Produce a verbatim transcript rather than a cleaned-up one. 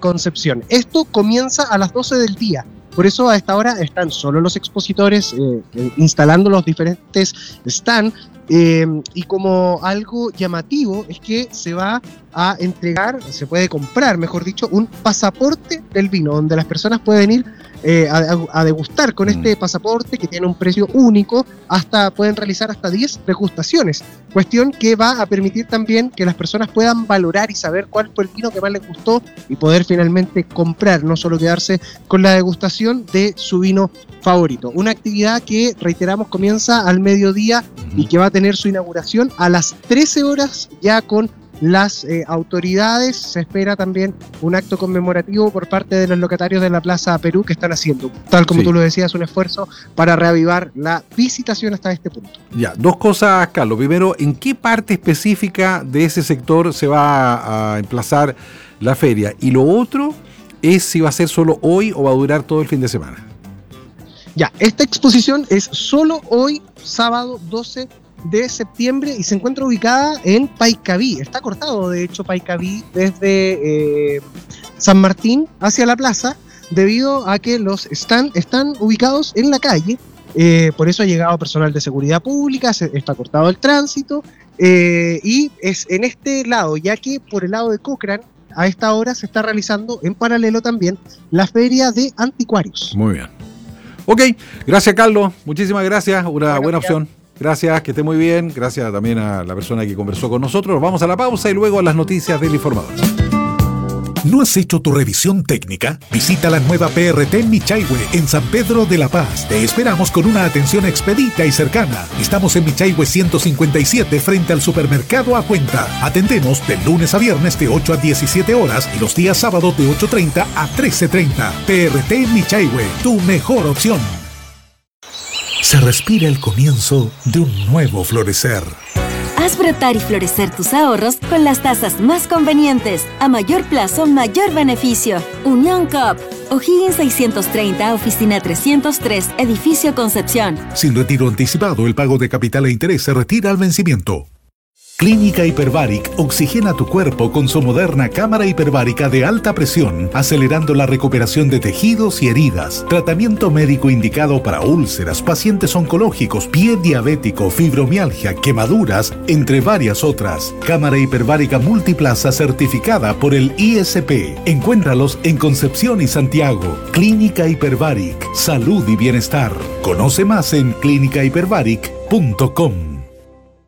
Concepción. Esto comienza a las doce del día. Por eso a esta hora están solo los expositores eh, instalando los diferentes stands. Eh, y como algo llamativo es que se va a entregar, se puede comprar, mejor dicho, un pasaporte del vino, donde las personas pueden ir eh, a, a degustar con mm. este pasaporte que tiene un precio único, hasta pueden realizar hasta diez degustaciones, cuestión que va a permitir también que las personas puedan valorar y saber cuál fue el vino que más les gustó y poder finalmente comprar, no solo quedarse con la degustación de su vino favorito. Una actividad que, reiteramos, comienza al mediodía mm. y que va a tener su inauguración a las trece horas ya con las eh, autoridades. Se espera también un acto conmemorativo por parte de los locatarios de la Plaza Perú, que están haciendo, tal como sí. tú lo decías, un esfuerzo para reavivar la visitación hasta este punto. Ya, dos cosas, Carlos. Primero, ¿en qué parte específica de ese sector se va a, a emplazar la feria? Y lo otro es si va a ser solo hoy o va a durar todo el fin de semana. Ya, esta exposición es solo hoy, sábado doce de septiembre, y se encuentra ubicada en Paikaví. Está cortado, de hecho, Paikaví desde eh, San Martín hacia la plaza, debido a que los stands están ubicados en la calle. Eh, por eso ha llegado personal de seguridad pública, se, está cortado el tránsito, eh, y es en este lado, ya que por el lado de Cochrane, a esta hora se está realizando en paralelo también la feria de anticuarios. Muy bien. Ok, gracias, Carlos, muchísimas gracias, una buena, buena opción. Gracias, que esté muy bien. Gracias también a la persona que conversó con nosotros. Vamos a la pausa y luego a las noticias del informador. ¿No has hecho tu revisión técnica? Visita la nueva P R T Michaihue en San Pedro de la Paz. Te esperamos con una atención expedita y cercana. Estamos en Michaihue ciento cincuenta y siete frente al supermercado A Cuenta. Atendemos de lunes a viernes de ocho a diecisiete horas y los días sábados de ocho treinta a trece treinta. P R T Michaihue, tu mejor opción. Se respira el comienzo de un nuevo florecer. Haz brotar y florecer tus ahorros con las tasas más convenientes. A mayor plazo, mayor beneficio. Unión Coop. O'Higgins seiscientos treinta, oficina trescientos tres, edificio Concepción. Sin retiro anticipado, el pago de capital e interés se retira al vencimiento. Clínica Hiperbaric oxigena tu cuerpo con su moderna cámara hiperbárica de alta presión, acelerando la recuperación de tejidos y heridas. Tratamiento médico indicado para úlceras, pacientes oncológicos, pie diabético, fibromialgia, quemaduras, entre varias otras. Cámara hiperbárica multiplaza certificada por el I S P. Encuéntralos en Concepción y Santiago. Clínica Hiperbaric, salud y bienestar. Conoce más en clínica hiperbaric punto com.